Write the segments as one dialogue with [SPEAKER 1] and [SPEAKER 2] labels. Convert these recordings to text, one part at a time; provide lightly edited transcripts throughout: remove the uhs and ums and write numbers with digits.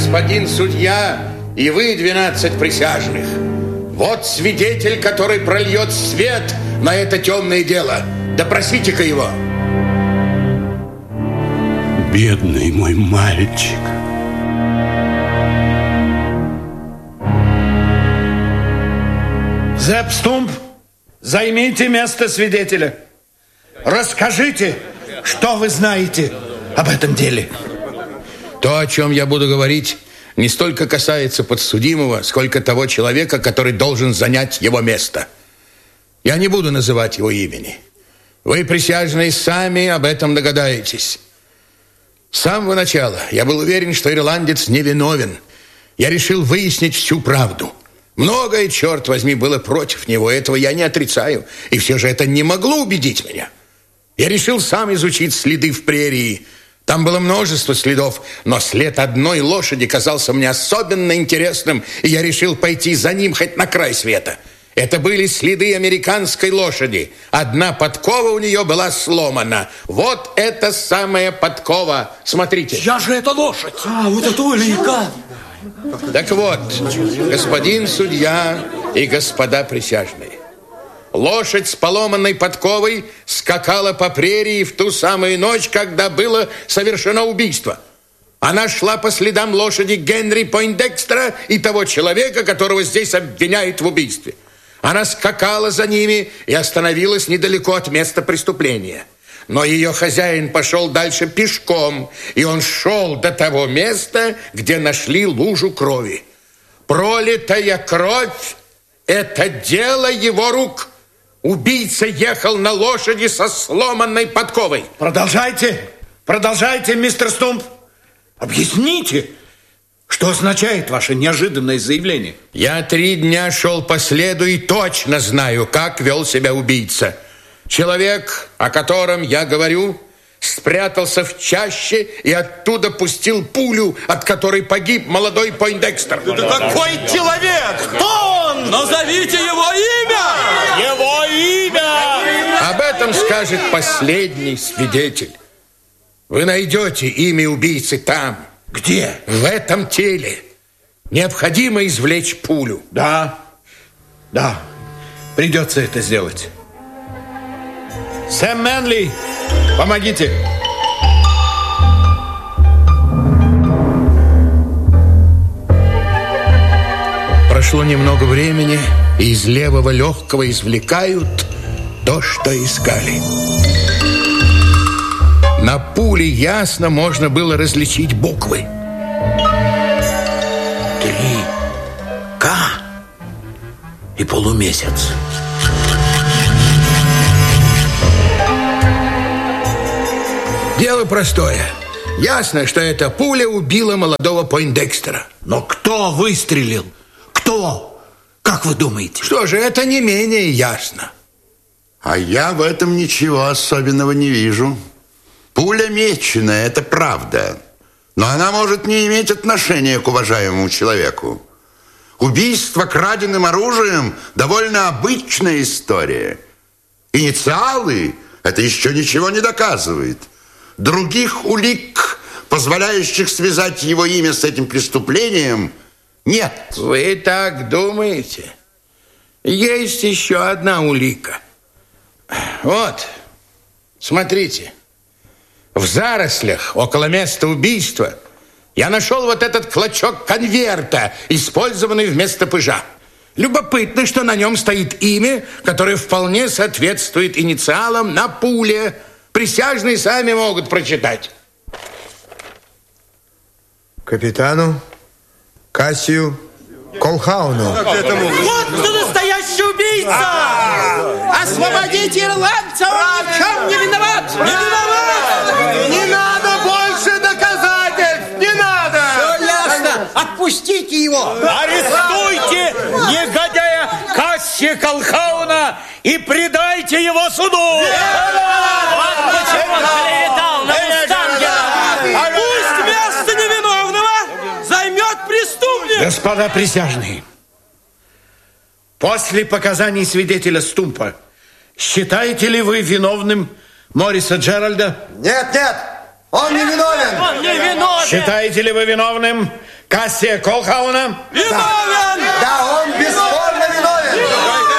[SPEAKER 1] господин судья, и вы, 12 присяжных. Вот свидетель, который прольет свет на это темное дело. Допросите-ка его.
[SPEAKER 2] Бедный мой мальчик.
[SPEAKER 3] Зепп Стумп, займите место свидетеля. Расскажите, что вы знаете об этом деле.
[SPEAKER 1] То, о чем я буду говорить, не столько касается подсудимого, сколько того человека, который должен занять его место. Я не буду называть его имени. Вы, присяжные, сами об этом догадаетесь. С самого начала я был уверен, что ирландец невиновен. Я решил выяснить всю правду. Многое, черт возьми, было против него, этого я не отрицаю. И все же это не могло убедить меня. Я решил сам изучить следы в прерии. Там было множество следов, но след одной лошади казался мне особенно интересным, и я решил пойти за ним хоть на край света. Это были следы американской лошади. Одна подкова у нее была сломана. Вот эта самая подкова. Смотрите.
[SPEAKER 4] Чья же это лошадь? Вот это улика.
[SPEAKER 1] Так вот, господин судья и господа присяжные, лошадь с поломанной подковой скакала по прерии в ту самую ночь, когда было совершено убийство. Она шла по следам лошади Генри Пойндекстера и того человека, которого здесь обвиняют в убийстве. Она скакала за ними и остановилась недалеко от места преступления. Но ее хозяин пошел дальше пешком, и он шел до того места, где нашли лужу крови. Пролитая кровь – это дело его рук. Убийца ехал на лошади со сломанной подковой.
[SPEAKER 3] Продолжайте, мистер Стумп. Объясните, что означает ваше неожиданное заявление.
[SPEAKER 1] Я 3 дня шел по следу и точно знаю, как вел себя убийца. Человек, о котором я говорю, спрятался в чаще и оттуда пустил пулю, от которой погиб молодой Пойндекстер.
[SPEAKER 4] Это какой человек? Кто он? Назовите его имя! Его имя!
[SPEAKER 1] Об этом скажет последний свидетель. Вы найдете имя убийцы там.
[SPEAKER 3] Где?
[SPEAKER 1] В этом теле. Необходимо извлечь пулю.
[SPEAKER 3] Да, придется это сделать. Сэм Мэнли, помогите.
[SPEAKER 1] Прошло немного времени, и из левого легкого извлекают то, что искали. На пуле ясно можно было различить буквы.
[SPEAKER 3] 3К и полумесяц.
[SPEAKER 1] Дело простое. Ясно, что эта пуля убила молодого Пойндекстера.
[SPEAKER 3] Но кто выстрелил? Кто? Как вы думаете?
[SPEAKER 1] Что же, это не менее ясно.
[SPEAKER 2] А я в этом ничего особенного не вижу. Пуля меченая, это правда. Но она может не иметь отношения к уважаемому человеку. Убийство краденым оружием – довольно обычная история. Инициалы – это еще ничего не доказывает. Других улик, позволяющих связать его имя с этим преступлением, нет.
[SPEAKER 1] Вы так думаете? Есть еще одна улика. Вот, смотрите. В зарослях около места убийства я нашел вот этот клочок конверта, использованный вместо пыжа. Любопытно, что на нем стоит имя, которое вполне соответствует инициалам на пуле. Присяжные сами могут прочитать.
[SPEAKER 5] Капитану Кассию Колхауну.
[SPEAKER 4] Вот кто настоящий убийца!
[SPEAKER 6] Освободите ирландца, он ни в чем не виноват!
[SPEAKER 4] Не виноват!
[SPEAKER 6] Не надо больше доказательств! Не надо!
[SPEAKER 4] Все ясно!
[SPEAKER 6] Отпустите его!
[SPEAKER 4] Арестуйте негодяя Кассия Колхауна и предайте его суду! Вот почему он клеветал на Мустангера! Пусть место невиновного займет преступник!
[SPEAKER 3] Господа присяжные, после показаний свидетеля Стумпа, считаете ли вы виновным Морриса Джеральда?
[SPEAKER 5] Нет, он не виновен.
[SPEAKER 4] Он не виновен!
[SPEAKER 3] Считаете ли вы виновным Кассия Колхауна?
[SPEAKER 4] Виновен!
[SPEAKER 6] Да, он бесспорно виновен.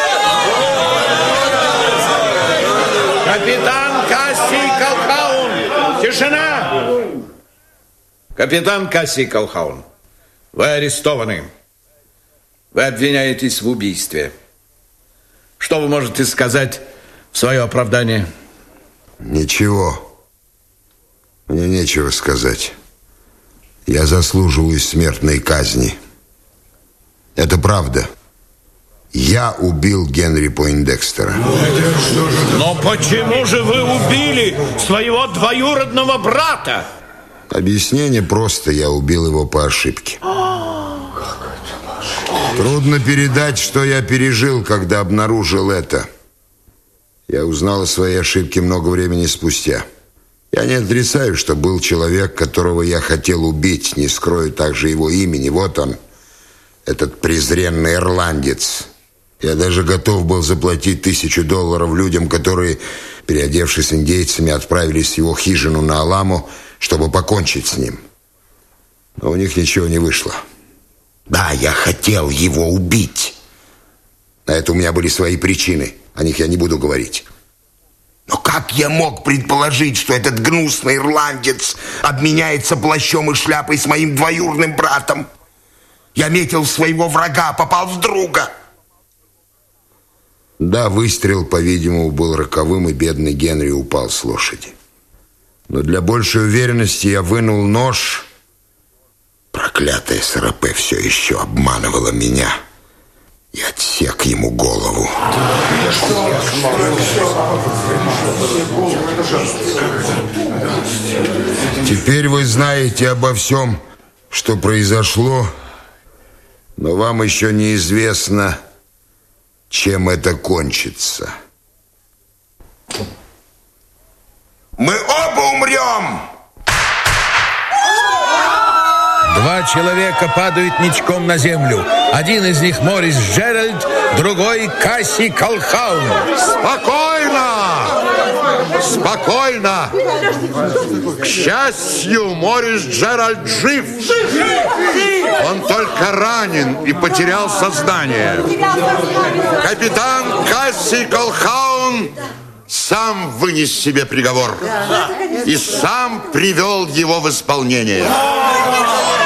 [SPEAKER 3] Капитан Кассий Колхаун! Тишина! Капитан Кассий Колхаун, вы арестованы. Вы обвиняетесь в убийстве. Что вы можете сказать в свое оправдание?
[SPEAKER 7] Ничего. Мне нечего сказать. Я заслуживаю смертной казни. Это правда. Я убил Генри Пойндекстера.
[SPEAKER 3] Но почему же вы убили своего двоюродного брата?
[SPEAKER 7] Объяснение просто. Я убил его по ошибке. Трудно передать, что я пережил, когда обнаружил это. Я узнал о своей ошибке много времени спустя. Я не отрицаю, что был человек, которого я хотел убить. Не скрою также его имени. Вот он, этот презренный ирландец. Я даже готов был заплатить $1000 людям, которые, переодевшись индейцами, отправились в его хижину на Аламу, чтобы покончить с ним. Но у них ничего не вышло. Да, я хотел его убить. На это у меня были свои причины. О них я не буду говорить. Но как я мог предположить, что этот гнусный ирландец обменяется плащом и шляпой с моим двоюродным братом? Я метил в своего врага, попал в друга. Да, выстрел, по-видимому, был роковым, и бедный Генри упал с лошади. Но для большей уверенности я вынул нож. Проклятая Сарапе все еще обманывала меня. И отсек ему голову. Теперь вы знаете обо всем, что произошло, но вам еще неизвестно, чем это кончится. Мы оба умрем!
[SPEAKER 1] 2 человека падают ничком на землю. Один из них Морис Джеральд, другой Кассий Колхаун.
[SPEAKER 2] Спокойно! Спокойно! К счастью, Морис Джеральд жив. Он только ранен и потерял сознание. Капитан Кассий Колхаун сам вынес себе приговор и сам привел его в исполнение.